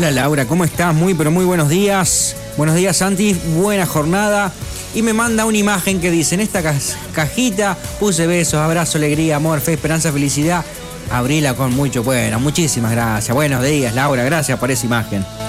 Hola Laura, ¿cómo estás? Muy pero muy buenos días. Buenos días Santi, buena jornada. Y me manda una imagen que dice, en esta cajita puse besos, abrazo, alegría, amor, fe, esperanza, felicidad. Abrila con mucho, bueno, muchísimas gracias. Buenos días Laura, gracias por esa imagen.